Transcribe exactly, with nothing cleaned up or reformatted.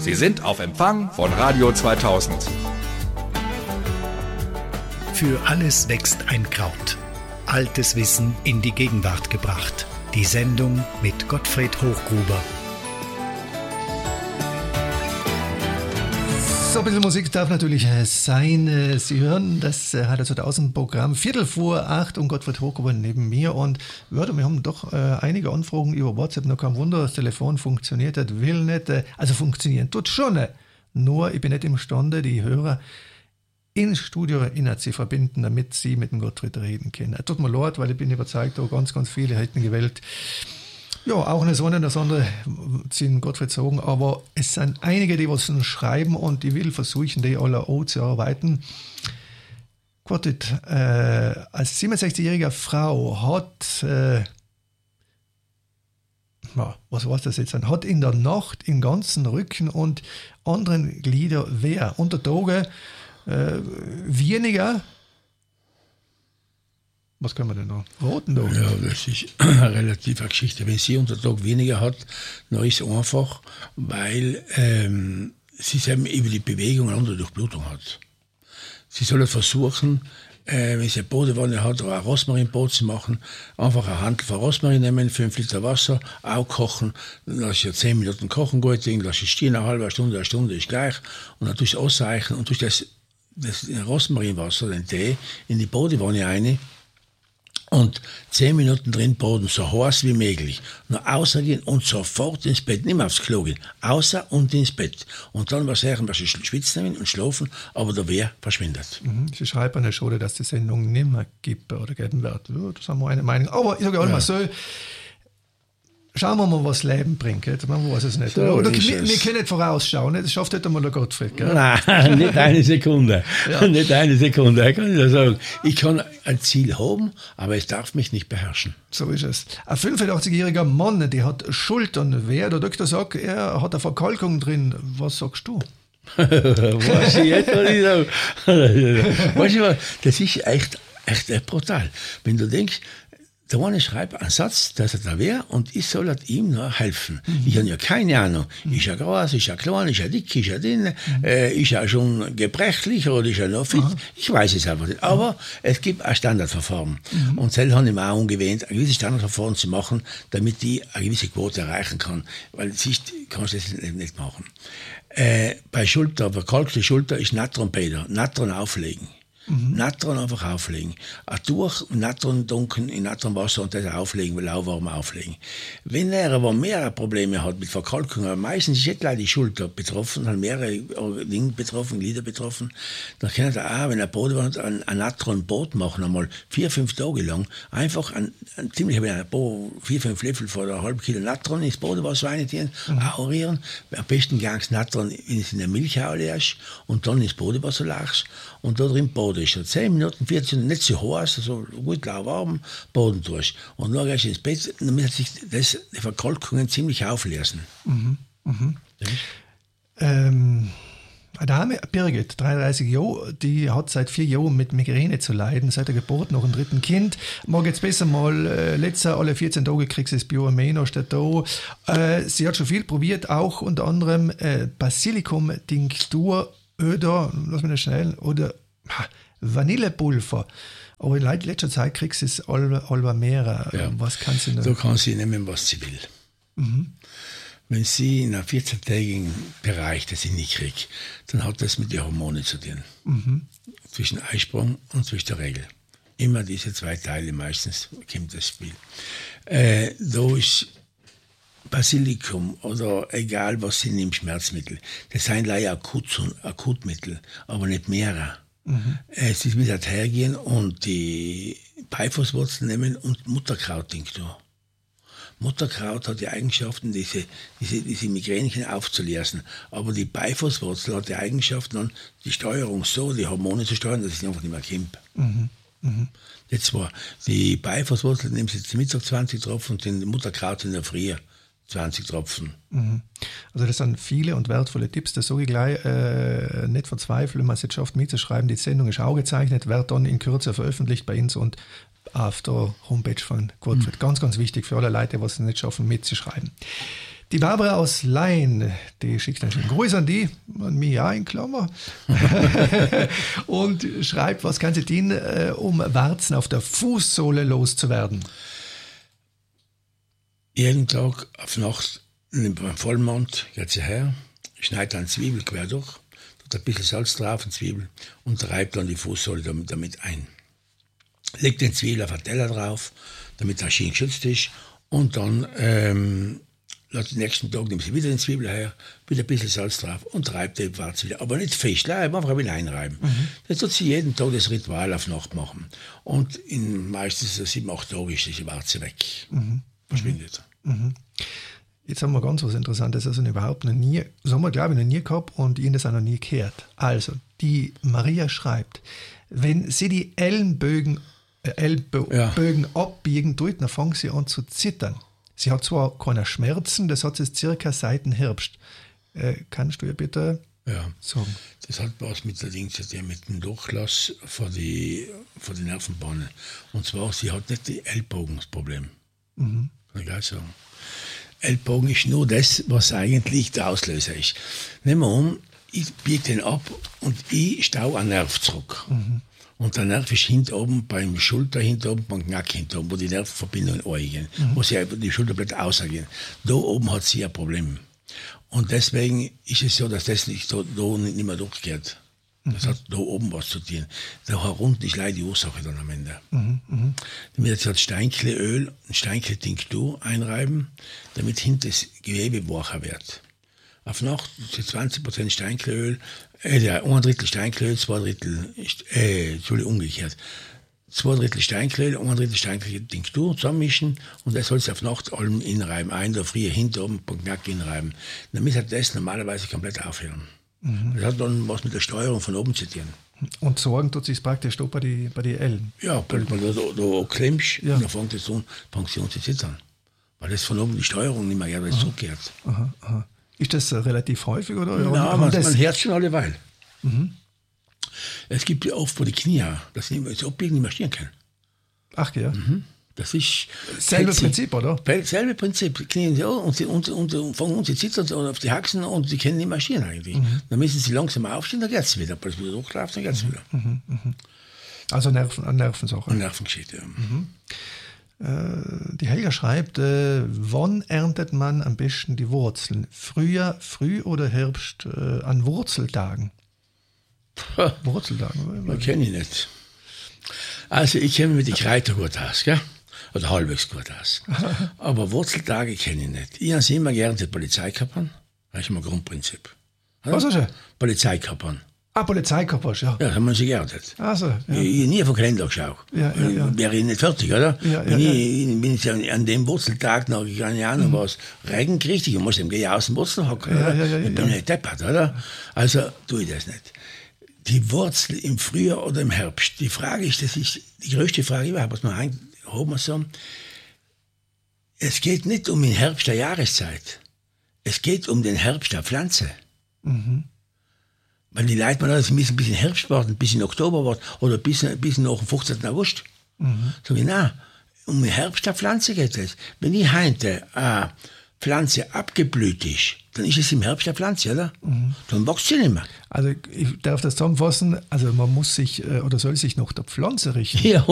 Sie sind auf Empfang von Radio zweitausend. Für alles wächst ein Kraut. Altes Wissen in die Gegenwart gebracht. Die Sendung mit Gottfried Hochgruber. So ein bisschen Musik darf natürlich sein. Sie hören das H D zweitausend Programm Viertel vor acht und Gottfried Hochgruber neben mir. Und wir haben doch äh, einige Anfragen über WhatsApp. Noch kein Wunder, das Telefon funktioniert, das will nicht. Äh, also funktionieren tut schon. Nur ich bin nicht imstande, die Hörer ins Studio erinnert sie verbinden, damit sie mit dem Gottfried reden können. Tut mir leid, weil ich bin überzeugt, auch ganz, ganz viele hätten gewählt. Ja, auch eine Sonne, das andere sind Gottfried sagen, aber es sind einige, die was schreiben und ich will versuchen, die alle auch zu arbeiten. Gottfried, äh, als siebenundsechzigjährige Frau hat, äh, ja, was war das jetzt, hat in der Nacht im ganzen Rücken und anderen Glieder weh. Unter Tage Äh, weniger. Was können wir denn noch? Roten da? Ja, das ist eine relative Geschichte. Wenn sie unter Tag weniger hat, dann ist es einfach, weil ähm, sie eben über die Bewegung eine andere Durchblutung hat. Sie soll versuchen, äh, wenn sie eine Badewanne hat, oder ein Rosmarinbad zu machen, einfach eine Handvoll von Rosmarin nehmen, fünf Liter Wasser, auch kochen, dann lass ich zehn Minuten kochen, gut, dann lass ich stehen, eine halbe Stunde, eine Stunde ist gleich, und dann tue ich es ausreichen und tue das das Rosmarinwasser, den Tee, in die Badewanne rein und zehn Minuten drin baden, so heiß wie möglich. Nur außergehen und sofort ins Bett, nicht mehr aufs Klo gehen, außer und ins Bett. Und dann was sagen, was ich schwitzen nehmen und schlafen, aber der Weh verschwindet. Mhm. Sie schreiben eine Schule, dass die Sendung nicht mehr gibt oder geben wird. Ja, das haben wir eine Meinung. Aber ich sage auch immer so, schauen wir mal, was Leben bringt. Man weiß es nicht. So Oder ist wir, es. wir können nicht vorausschauen. Das schafft nicht einmal der Gottfried. Gell? Nein, nicht eine Sekunde. Ja. Nicht eine Sekunde, ich kann dir sagen. Ich kann ein Ziel haben, aber es darf mich nicht beherrschen. So ist es. Ein fünfundachtzig-jähriger Mann, der hat Schulternweh. Der Doktor sagt, er hat eine Verkalkung drin. Was sagst du? Was ich jetzt was ich sage. Weißt du was, das ist echt, echt brutal. Wenn du denkst, der eine schreibt einen Satz, dass er da wäre und ich soll ihm noch helfen. Mhm. Ich habe ja keine Ahnung. Mhm. Ist er groß, ist er klein, ist er dick, ist er dünn, mhm. äh, ist er schon gebrechlich oder ist er noch fit? Mhm. Ich weiß es einfach nicht. Aber mhm. es gibt ein Standardverfahren. Mhm. Und selbst habe ich mir auch angewöhnt, ein gewisses Standardverfahren zu machen, damit ich eine gewisse Quote erreichen kann. Weil Sicht kannst du das nicht machen. Äh, bei Schulter, verkalkte Schulter ist Natronbäder, Natron auflegen. Mhm. Natron einfach auflegen. Ein Tuch, Natron dunkeln in Natronwasser und das auflegen, lauwarm auflegen. Wenn er aber mehrere Probleme hat mit Verkalkung, meistens ist nicht gleich die Schulter betroffen, hat mehrere Dinge betroffen, Glieder betroffen, dann kann er auch, wenn er Boden hat, ein, ein Natronbad machen, einmal vier, fünf Tage lang, einfach ein, ein ziemlich, ein paar, vier, fünf Löffel von einer halben Kilo Natron ins Bodenwasser reintun, mhm. aurieren, am besten gang's Natron, wenn es in der Milch leerst und dann ins Bodenwasser lachst und da drin baden. Ist zehn Minuten, vierzehn Minuten, nicht so heiß, also gut lauwarm, Boden durch. Und dann gehst du ins Bett, damit sich das, die Verkalkungen ziemlich auflösen. Mhm. Mhm. Ja. Ähm, eine Dame, Birgit, dreiunddreißig Jahre, die hat seit vier Jahren mit Migräne zu leiden, seit der Geburt noch ein dritten Kind. Mag jetzt besser mal, äh, letztes Jahr alle vierzehn Tage kriegst du das Bioameno statt da. Äh, sie hat schon viel probiert, auch unter anderem äh, Basilikum-Tinktur oder, lass mich das schnell, oder ha, Vanillepulver. Aber in letzter Zeit kriegst du es allweil mehr. Ja. Was kann sie denn? Da kann sie nehmen, was sie will. Mhm. Wenn sie in einem vierzehntägigen Bereich das sie nicht kriegt, dann hat das mit den Hormonen zu tun. Mhm. Zwischen Eisprung und zwischen der Regel. Immer diese zwei Teile, meistens kommt das Spiel. Äh, da ist Basilikum oder egal was sie nimmt, Schmerzmittel. Das sind leider Akut, Akutmittel, aber nicht mehrere. Mhm. Es ist wieder hergehen und die Beifußwurzeln nehmen und Mutterkraut-Tinktur. Mutterkraut hat die Eigenschaften, diese, diese, diese Migränchen aufzulösen. Aber die Beifußwurzel hat die Eigenschaften, dann die Steuerung so, die Hormone zu steuern, dass es einfach nicht mehr kommt. Mhm. Mhm. Jetzt war die Beifußwurzel, nehmen Sie zum Mittag zwanzig Tropfen und den Mutterkraut in der Früh zwanzig Tropfen. Mhm. Also das sind viele und wertvolle Tipps, das sage ich gleich. Äh, nicht verzweifeln, wenn man es jetzt schafft mitzuschreiben. Die Sendung ist aufgezeichnet, wird dann in Kürze veröffentlicht bei uns und auf der Homepage von Gottfried. Mhm. Ganz, ganz wichtig für alle Leute, die es nicht schaffen, mitzuschreiben. Die Barbara aus Laien, die schickt einen schönen Gruß an die, an mich ja in Klammer, und schreibt, was kann sie tun, äh, um Warzen auf der Fußsohle loszuwerden? Jeden Tag auf Nacht beim Vollmond geht sie her, schneidet eine Zwiebel quer durch, tut ein bisschen Salz drauf, eine Zwiebel, und reibt dann die Fußsohle damit, damit ein. Legt den Zwiebel auf einen Teller drauf, damit der schön geschützt ist, und dann ähm, lässt den nächsten Tag, nimmt sie wieder den Zwiebel her, wieder ein bisschen Salz drauf und reibt die Warze wieder. Aber nicht fest, einfach ein bisschen einreiben. Mhm. Das tut sie jeden Tag das Ritual auf Nacht machen. Und in meistens so sieben, acht Tagen ist diese Warze weg. Mhm. Verschwindet. Mhm. Jetzt haben wir ganz was Interessantes, also überhaupt noch nie, das haben wir glaube ich noch nie gehabt und Ihnen das auch noch nie gehört. Also, die Maria schreibt, wenn sie die Ellenbögen, äh, Ellbogen ja. abbiegen tut, dann fangen sie an zu zittern. Sie hat zwar keine Schmerzen, das hat sie circa seit dem Herbst. Äh, kannst du ihr bitte ja. sagen? Das hat was mit der Ding zu tun, mit dem Durchlass von die, von die Nervenbahnen. Und zwar, sie hat nicht die Ellbogenproblem. Mhm. Kann ich gleich sagen. Ellbogen ist nur das, was eigentlich der Auslöser ist. Nehmen wir um, ich biege den ab und ich stau einen Nerv zurück. Mhm. Und der Nerv ist hinten oben beim Schulter, hinten oben beim Knack, hinten oben, wo die Nervenverbindungen eingehen, mhm. wo sie die Schulterblätter ausgehen. Da oben hat sie ein Problem. Und deswegen ist es so, dass das nicht, da, da nicht mehr durchgeht. Das mhm. hat da oben was zu tun. Da herunter ist leider die Ursache dann am Ende. Mhm. Mhm. Damit jetzt hat Steinkleöl und Steinkle-Tinktur einreiben, damit hinten das Gewebe wacher wird. Auf Nacht zwanzig Prozent Steinkleöl, äh, ja, ein Drittel Steinkleöl, zwei Drittel, äh, Entschuldigung, umgekehrt. Zwei Drittel Steinkleöl, ein Drittel Steinkle-Tinktur zusammenmischen und das soll es auf Nacht allem inreiben. Ein oder früher hinter oben beim Knack inreiben. Damit hat das normalerweise komplett aufhören. Mhm. Das hat dann was mit der Steuerung von oben zu tun. Und sorgen tut sich praktisch bei den bei die Ellen. Ja, wenn du da, da klemmst, ja. dann fängt es an, Pension zu zittern. Weil das von oben die Steuerung nicht mehr ja, zurückkehrt. Aha, aha. Ist das äh, relativ häufig? Oder? Ja, man, man, man hört schon alle Weile. Mhm. Es gibt ja oft, wo die Knie, dass sie das Abbiegen nicht mehr stehen können. Ach ja. Mhm. Das ist selbe Prinzip, oder? Selbe Prinzip. Knien sie an und, sie, und, und, und fangen an, sie zittern auf die Haxen und sie können nicht marschieren eigentlich. Mhm. Dann müssen sie langsam aufstehen, dann geht es wieder. Wenn es wieder hochläuft, dann geht es mhm. wieder. Mhm. Mhm. Also Nerven, eine Nervensache. Eine Nervengeschichte, ja. Mhm. Äh, die Helga schreibt, äh, wann erntet man am besten die Wurzeln? Frühjahr, Früh oder Herbst äh, an Wurzeltagen? Ha. Wurzeltagen? Das kenne ich nicht. Also ich kenne mich mit den Kräutern gut aus, gell? Oder halbwegs gut aus. Aber Wurzeltage kenne ich nicht. Ich habe sie immer gerne die Polizeikappern. Das ist mein Grundprinzip. Was ist das? Polizeikappern. Ah, Polizeikappern, ja. Ja, das haben wir sie geerntet. Also, ja. Ich, ich nie auf den Kalender geschaut. Ja, ja, ja. Wäre ich nicht fertig, oder? Ja, ja, wenn ja. ich, wenn ich an dem Wurzeltag noch, keine Ahnung, mhm. was, Regen kriegt, ich muss dem gehen aus dem Wurzel hocken, ja, oder? Ja, ja, ja, ich bin ja. nicht deppert, oder? Also tue ich das nicht. Die Wurzel im Frühjahr oder im Herbst, die Frage ist, das ist die größte Frage überhaupt, was man eigentlich so. Es geht nicht um den Herbst der Jahreszeit. Es geht um den Herbst der Pflanze. Mhm. Weil die Leute meinen, sie müssen ein bisschen Herbst warten, bis in Oktober warten oder bis, bis nach dem fünfzehnten August. Mhm. So wie, nein, um den Herbst der Pflanze geht es. Wenn ich heute eine Pflanze abgeblüht ist, dann ist es im Herbst der Pflanze, oder? Mhm. Dann wächst sie nicht mehr. Also ich darf das zusammenfassen, also man muss sich oder soll sich nach der Pflanze richten. Ja.